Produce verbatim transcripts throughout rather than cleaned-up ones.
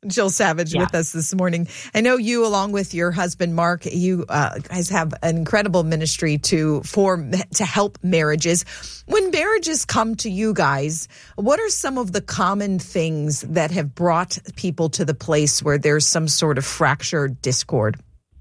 Jill Savage Yeah. with us this morning. I know you, along with your husband, Mark, you uh, guys have an incredible ministry to for to help marriages. When marriages come to you guys, what are some of the common things that have brought people to the place where there's some sort of fracture or discord?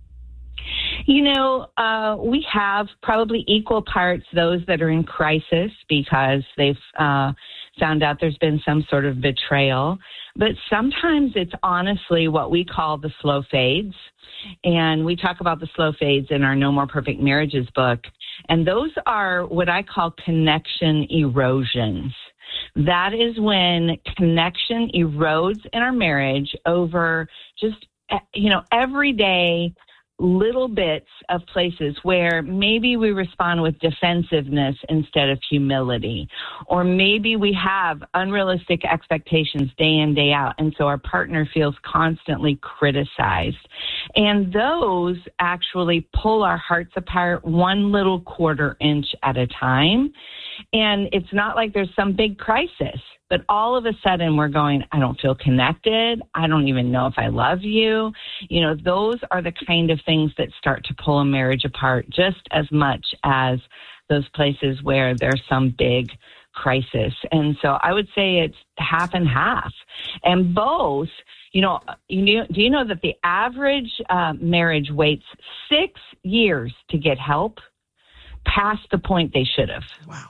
You know, uh, we have probably equal parts those that are in crisis because they've uh, found out there's been some sort of betrayal. But sometimes it's honestly what we call the slow fades. And we talk about the slow fades in our No More Perfect Marriages book. And those are what I call connection erosions. That is when connection erodes in our marriage over just, you know, everyday little bits of places where maybe we respond with defensiveness instead of humility, or maybe we have unrealistic expectations day in, day out, and so our partner feels constantly criticized. And those actually pull our hearts apart one little quarter inch at a time. And it's not like there's some big crisis, but all of a sudden we're going, I don't feel connected. I don't even know if I love you. You know, those are the kind of things that start to pull a marriage apart just as much as those places where there's some big crisis. And so I would say it's half and half. And both, you know, you know do you know that the average uh, marriage waits six years to get help past the point they should have? Wow.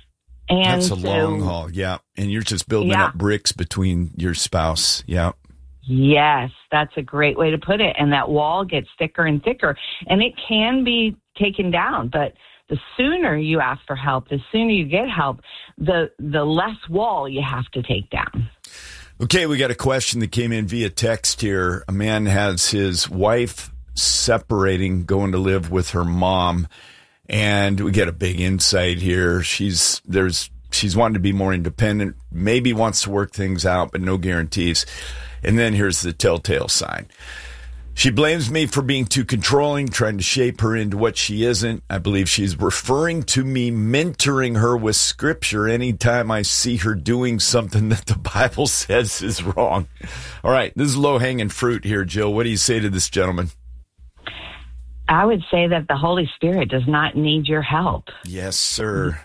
And That's a so, long haul, yeah. And you're just building yeah. up bricks between your spouse, yeah. Yes, that's a great way to put it. And that wall gets thicker and thicker. And it can be taken down, but the sooner you ask for help, the sooner you get help, the the less wall you have to take down. Okay, we got a question that came in via text here. A man has his wife separating, going to live with her mom. And we get a big insight here. She's there's she's wanting to be more independent, maybe wants to work things out, but no guarantees. And then here's the telltale sign. She blames me for being too controlling, trying to shape her into what she isn't. I believe she's referring to me mentoring her with scripture anytime I see her doing something that the Bible says is wrong. All right, this is low-hanging fruit here, Jill. What do you say to this gentleman? I would say that the Holy Spirit does not need your help. Yes, sir.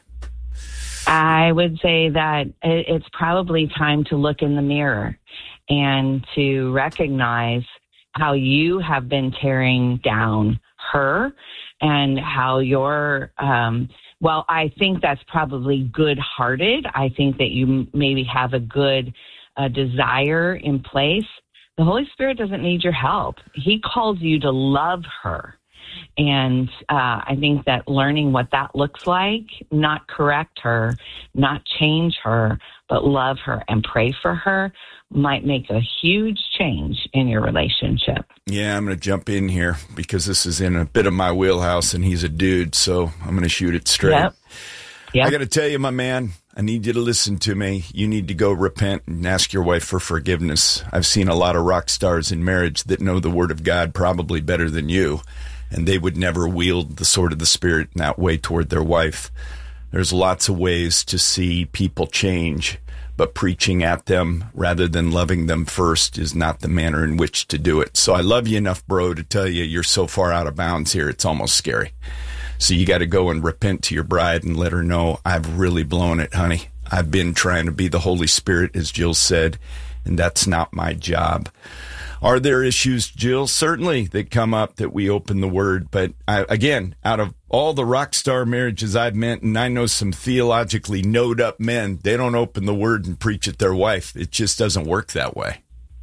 I would say that it's probably time to look in the mirror and to recognize how you have been tearing down her and how you're, um, well, I think that's probably good-hearted. I think that you maybe have a good uh, desire in place. The Holy Spirit doesn't need your help. He calls you to love her. And uh, I think that learning what that looks like, not correct her, not change her, but love her and pray for her might make a huge change in your relationship. Yeah, I'm going to jump in here because this is in a bit of my wheelhouse and he's a dude, so I'm going to shoot it straight. Yep. Yep. I got to tell you, my man, I need you to listen to me. You need to go repent and ask your wife for forgiveness. I've seen a lot of rock stars in marriage that know the Word of God probably better than you, and they would never wield the sword of the Spirit in that way toward their wife. There's lots of ways to see people change, but preaching at them rather than loving them first is not the manner in which to do it. So I love you enough, bro, to tell you you're so far out of bounds here, it's almost scary. So you got to go and repent to your bride and let her know, I've really blown it, honey. I've been trying to be the Holy Spirit, as Jill said, and that's not my job. Are there issues, Jill? Certainly that come up that we open the Word. But I, again, out of all the rock star marriages I've met, and I know some theologically knowed up men, they don't open the Word and preach at their wife. It just doesn't work that way.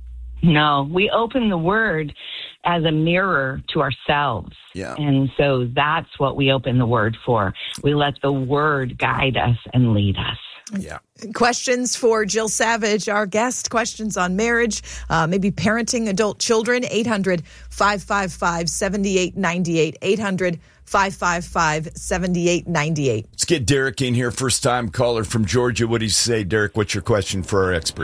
No, we open the Word as a mirror to ourselves. Yeah. And so that's what we open the Word for. We let the Word guide us and lead us. Yeah. Questions for Jill Savage, our guest. Questions on marriage, uh, maybe parenting adult children. eight hundred, five five five, seven eight nine eight. eight hundred, five five five, seven eight nine eight. Let's get Derek in here. First time caller from Georgia. What do you say, Derek? What's your question for our expert?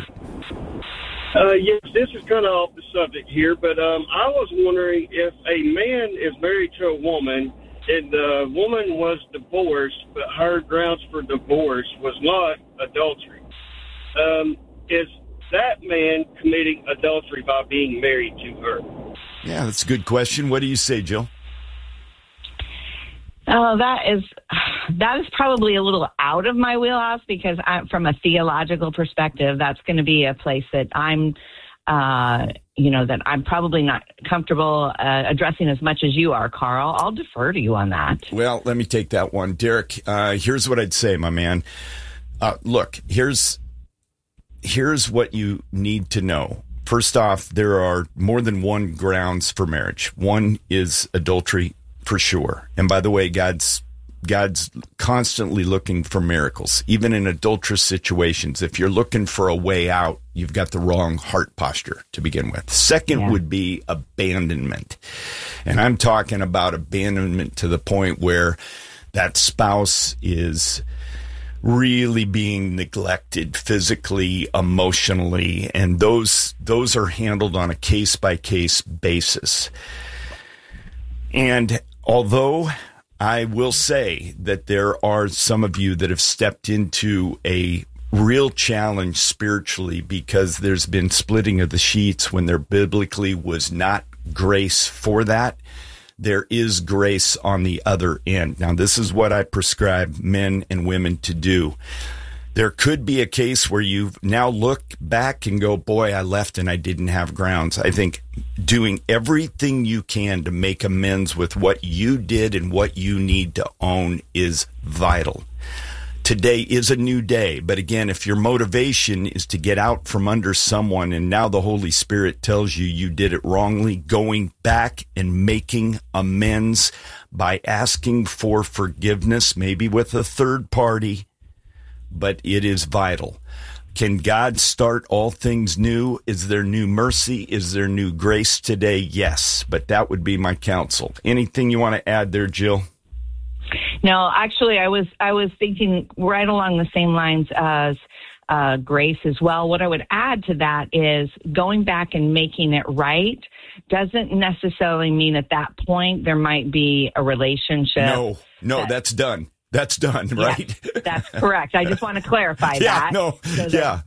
Uh, yes, this is kind of off the subject here, but um, I was wondering if a man is married to a woman and the woman was divorced, but her grounds for divorce was not adultery. Um, is that man committing adultery by being married to her? Yeah, that's a good question. What do you say, Jill? Oh, that is that is probably a little out of my wheelhouse because I, from a theological perspective, that's going to be a place that I'm, uh, you know, that I'm probably not comfortable uh, addressing as much as you are, Carl. I'll defer to you on that. Well, let me take that one, Derek. Uh, here's what I'd say, my man. Uh, look, here's here's what you need to know. First off, there are more than one grounds for marriage. One is adultery. For sure. And by the way, God's God's constantly looking for miracles, even in adulterous situations. If you're looking for a way out, you've got the wrong heart posture to begin with. Second yeah. would be abandonment. And I'm talking about abandonment to the point where that spouse is really being neglected physically, emotionally, and those those are handled on a case-by-case basis. And although I will say that there are some of you that have stepped into a real challenge spiritually because there's been splitting of the sheets when there biblically was not grace for that, there is grace on the other end. Now, this is what I prescribe men and women to do. There could be a case where you now look back and go, boy, I left and I didn't have grounds. I think doing everything you can to make amends with what you did and what you need to own is vital. Today is a new day. But again, if your motivation is to get out from under someone and now the Holy Spirit tells you you did it wrongly, going back and making amends by asking for forgiveness, maybe with a third party, but it is vital. Can God start all things new? Is there new mercy? Is there new grace today? Yes, but that would be my counsel. Anything you want to add there, Jill? No, actually, I was I was thinking right along the same lines as uh, grace as well. What I would add to that is going back and making it right doesn't necessarily mean at that point there might be a relationship. No, no, that, that's done. That's done, right? Yeah, that's correct. I just want to clarify yeah, that. No, so yeah.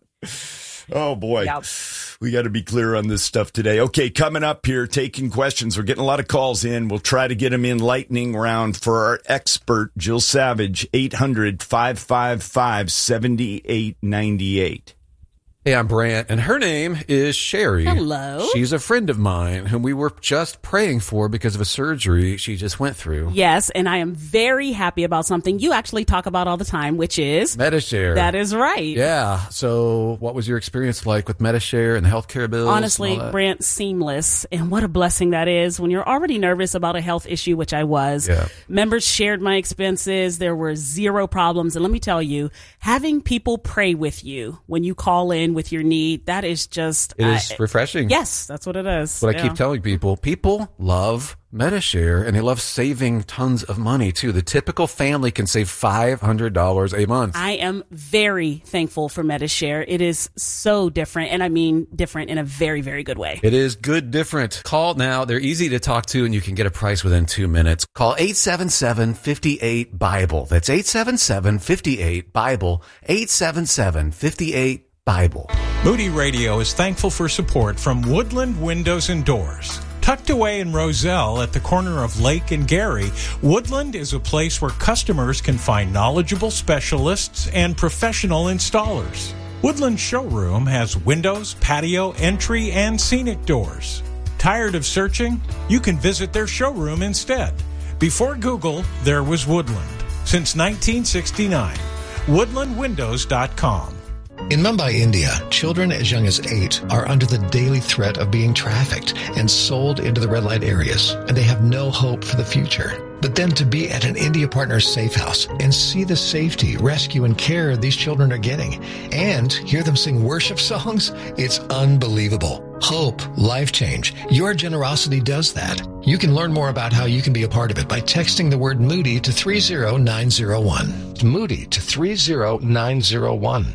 Oh, boy. Yep. We got to be clear on this stuff today. Okay, coming up here, taking questions. We're getting a lot of calls in. We'll try to get them in lightning round for our expert, Jill Savage, eight hundred, five five five, seven eight nine eight. Hey, I'm Brant, and her name is Sherry. Hello. She's a friend of mine whom we were just praying for because of a surgery she just went through. Yes, and I am very happy about something you actually talk about all the time, which is Medi-Share. That is right. Yeah. So what was your experience like with Medi-Share and the healthcare bills? Honestly, Brant, seamless. And what a blessing that is when you're already nervous about a health issue, which I was. Yeah. Members shared my expenses. There were zero problems. And let me tell you, having people pray with you when you call in with your need, that is just it is I, refreshing. Yes, that's what it is. What yeah. I keep telling people, people love Medi-Share and they love saving tons of money too. The typical family can save five hundred dollars a month. I am very thankful for Medi-Share. It is so different, and I mean different in a very, very good way. It is good different. Call now. They're easy to talk to and you can get a price within two minutes. Call eight seven seven, five eight, Bible. That's eight seven seven, five eight, Bible. eight seven seven, five eight, Bible. Moody Radio is thankful for support from Woodland Windows and Doors. Tucked away in Roselle at the corner of Lake and Gary, Woodland is a place where customers can find knowledgeable specialists and professional installers. Woodland Showroom has windows, patio, entry, and scenic doors. Tired of searching? You can visit their showroom instead. Before Google, there was Woodland. Since nineteen sixty-nine. woodland windows dot com. In Mumbai, India, children as young as eight are under the daily threat of being trafficked and sold into the red light areas, and they have no hope for the future. But then to be at an India Partners safe house and see the safety, rescue, and care these children are getting, and hear them sing worship songs, it's unbelievable. Hope, life change. Your generosity does that. You can learn more about how you can be a part of it by texting the word Moody to three zero nine zero one. Moody to three zero nine zero one.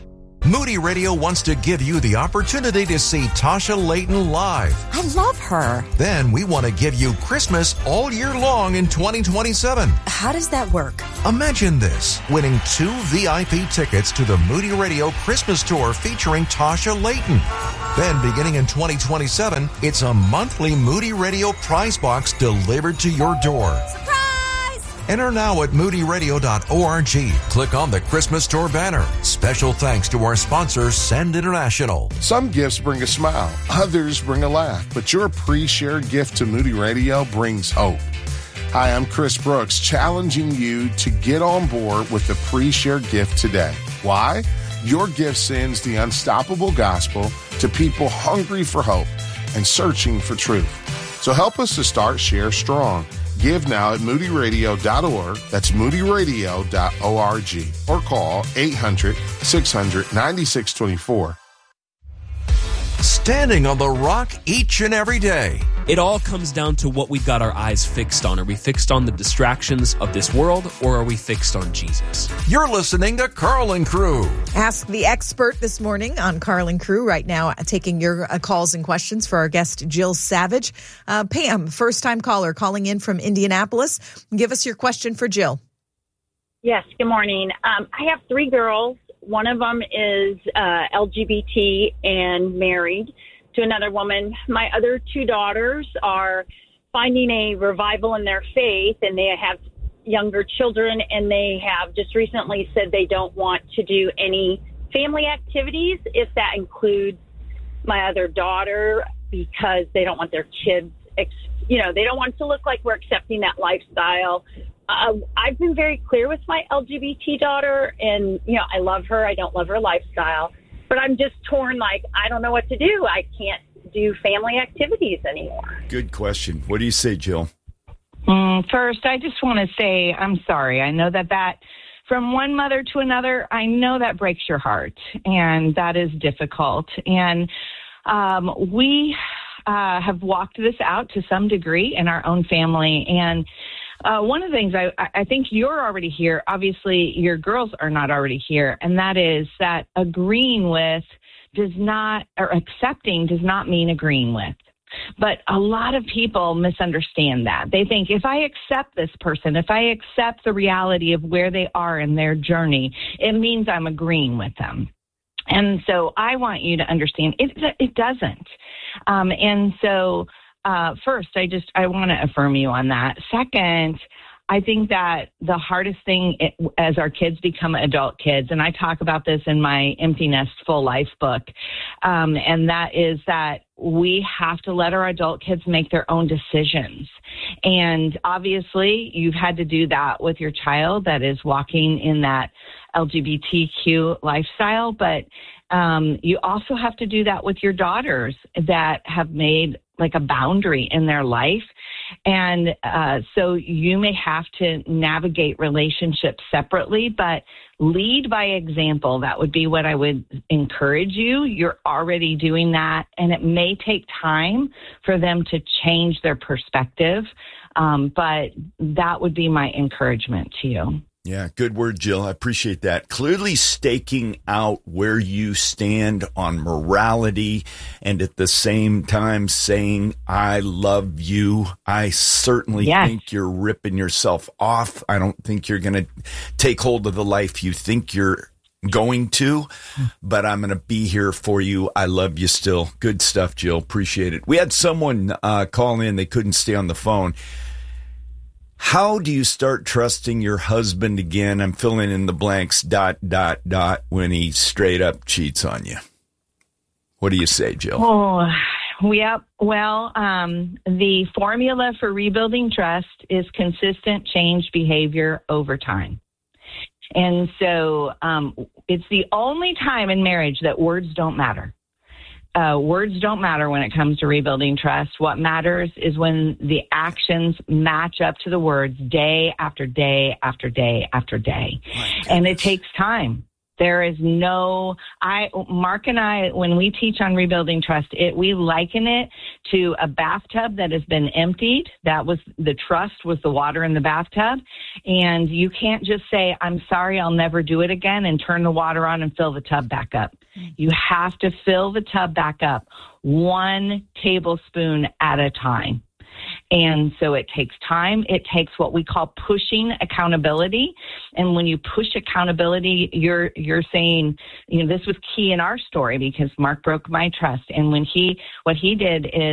Moody Radio wants to give you the opportunity to see Tasha Layton live. I love her. Then we want to give you Christmas all year long in twenty twenty-seven. How does that work? Imagine this, winning two V I P tickets to the Moody Radio Christmas Tour featuring Tasha Layton. Then beginning in twenty twenty-seven, it's a monthly Moody Radio prize box delivered to your door. Surprise! Enter now at moody radio dot org. Click on the Christmas Tour banner. Special thanks to our sponsor, Send International. Some gifts bring a smile, others bring a laugh, but your pre-shared gift to Moody Radio brings hope. Hi, I'm Chris Brooks, challenging you to get on board with the pre-shared gift today. Why? Your gift sends the unstoppable gospel to people hungry for hope and searching for truth. So help us to start Share Strong. Give now at moody radio dot org. That's moody radio dot org. Or call eight hundred, six hundred, ninety-six twenty-four. Standing on the rock each and every day. It all comes down to what we've got our eyes fixed on. Are we fixed on the distractions of this world, or are we fixed on Jesus? You're listening to Carlin Crew. Ask the expert this morning on Carlin Crew. Right now, taking your uh, calls and questions for our guest, Jill Savage. Uh, Pam, first-time caller, calling in from Indianapolis. Give us your question for Jill. Yes, good morning. Um, I have three girls. One of them is uh, L G B T and married to another woman. My other two daughters are finding a revival in their faith, and they have younger children, and they have just recently said they don't want to do any family activities, if that includes my other daughter, because they don't want their kids, ex- you know, they don't want to look like we're accepting that lifestyle. Uh, I've been very clear with my L G B T daughter, and, you know, I love her. I don't love her lifestyle. But I'm just torn, like, I don't know what to do. I can't do family activities anymore. Good question. What do you say, Jill? Mm, first, I just want to say I'm sorry. I know that that, from one mother to another, I know that breaks your heart, and that is difficult. And um, we uh, have walked this out to some degree in our own family, and Uh, one of the things I, I think you're already here, obviously your girls are not already here, and that is that agreeing with does not, or accepting does not mean agreeing with. But a lot of people misunderstand that. They think if I accept this person, if I accept the reality of where they are in their journey, it means I'm agreeing with them. And so I want you to understand it, it doesn't. Um, and so Uh, first, I just, I want to affirm you on that. Second, I think that the hardest thing it, as our kids become adult kids, and I talk about this in my Empty Nest Full Life book, um, and that is that we have to let our adult kids make their own decisions. And obviously, you've had to do that with your child that is walking in that L G B T Q lifestyle, but um, you also have to do that with your daughters that have made like a boundary in their life. And uh, so you may have to navigate relationships separately, but lead by example. That would be what I would encourage you. You're already doing that, and it may take time for them to change their perspective, um, but that would be my encouragement to you. Yeah, good word, Jill. I appreciate that. Clearly staking out where you stand on morality, and at the same time saying, I love you. I certainly yes. think you're ripping yourself off. I don't think you're going to take hold of the life you think you're going to, but I'm going to be here for you. I love you still. Good stuff, Jill. Appreciate it. We had someone uh, call in. They couldn't stay on the phone. How do you start trusting your husband again? I'm filling in the blanks, dot, dot, dot, when he straight up cheats on you. What do you say, Jill? Oh, yep. Well, um, the formula for rebuilding trust is consistent changed behavior over time. And so um, it's the only time in marriage that words don't matter. Uh, words don't matter when it comes to rebuilding trust. What matters is when the actions match up to the words day after day after day after day. And it takes time. There is no, I, Mark and I, when we teach on rebuilding trust, it, we liken it to a bathtub that has been emptied. That was the trust was the water in the bathtub. And you can't just say, I'm sorry, I'll never do it again, and turn the water on and fill the tub back up. You have to fill the tub back up one tablespoon at a time. And so it takes time. It takes what we call pushing accountability. And when you push accountability, you're you're saying, you know, this was key in our story because Mark broke my trust. And when he, what he did is